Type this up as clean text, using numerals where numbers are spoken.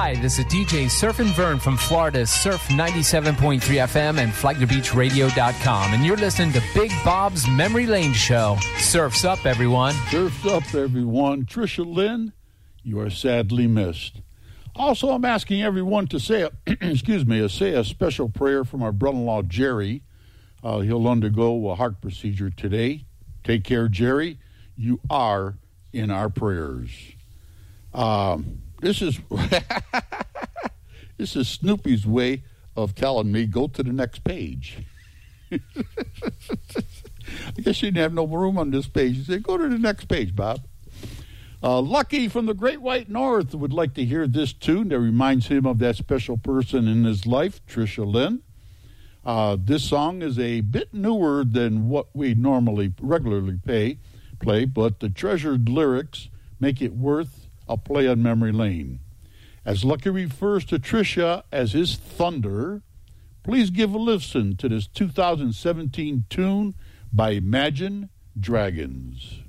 Hi, this is DJ Surf and Vern from Florida's Surf 97.3 FM and FlagTheBeachRadio.com, and you're listening to Big Bob's Memory Lane Show. Surf's up, everyone. Surf's up, everyone. Tricia Lynn, you are sadly missed. Also, I'm asking everyone to say, say a special prayer from our brother-in-law, Jerry. He'll undergo a heart procedure today. Take care, Jerry. You are in our prayers. This is this is Snoopy's way of telling me go to the next page. I guess you didn't have no room on this page. He said, go to the next page, Bob. Lucky from the Great White North would like to hear this tune that reminds him of that special person in his life, Tricia Lynn. This song is a bit newer than what we regularly play, but the treasured lyrics make it worth a play on memory lane. As Lucky refers to Tricia as his thunder, please give a listen to this 2017 tune by Imagine Dragons.